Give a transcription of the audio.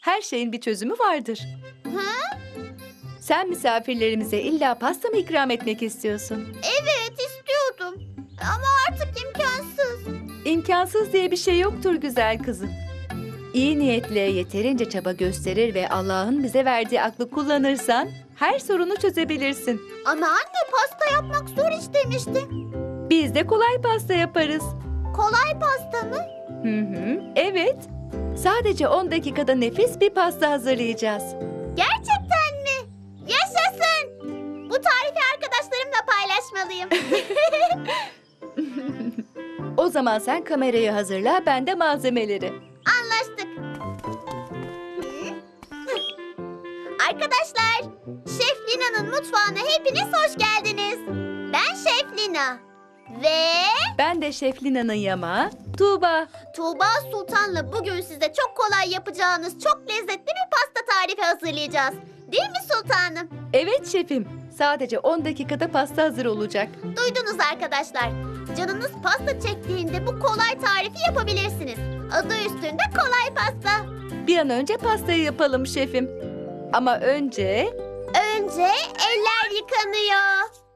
Her şeyin bir çözümü vardır. Ha? Sen misafirlerimize illa pasta mı ikram etmek istiyorsun? Evet, istiyordum. Ama artık imkansız. İmkansız diye bir şey yoktur güzel kızım. İyi niyetle yeterince çaba gösterir ve Allah'ın bize verdiği aklı kullanırsan her sorunu çözebilirsin. Ama anne, pasta yapmak zor iş demiştin. Biz de kolay pasta yaparız. Kolay pasta mı? Evet. Sadece 10 dakikada nefis bir pasta hazırlayacağız. Gerçekten mi? Yaşasın! Bu tarifi arkadaşlarımla paylaşmalıyım. O zaman sen kamerayı hazırla, ben de malzemeleri. Anlaştık. Arkadaşlar, Şef Lina'nın mutfağına hepiniz hoş geldiniz. Ben Şef Lina. Ve Ben de Şef Lina'nın yamağı, Tuğba. Tuğba Sultan'la bugün size çok kolay yapacağınız çok lezzetli bir pasta tarifi hazırlayacağız. Değil mi sultanım? Evet şefim, sadece 10 dakikada pasta hazır olacak. Duydunuz arkadaşlar. Canınız pasta çektiğinde bu kolay tarifi yapabilirsiniz. Adı üstünde kolay pasta. Bir an önce pastayı yapalım şefim. Ama önce Önce eller yıkanıyor.